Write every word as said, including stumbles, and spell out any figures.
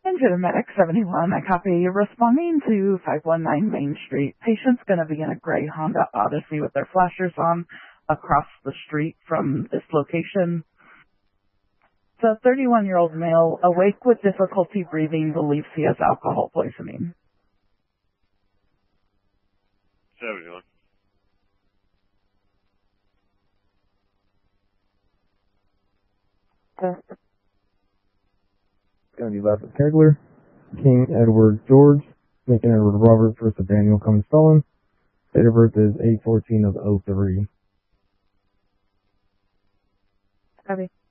Engine Medic seventy-one, I copy. Responding to five one nine Main Street. Patient's going to be in a gray Honda Odyssey with their flashers on across the street from this location. It's a thirty-one-year-old male, awake with difficulty breathing, believes he has alcohol poisoning. seventy-one. Uh, It's going to be left with Kegler, King Edward George, Lincoln Edward Roberts versus Daniel Cummins Felon. Date of birth is eight fourteen of oh three. copy.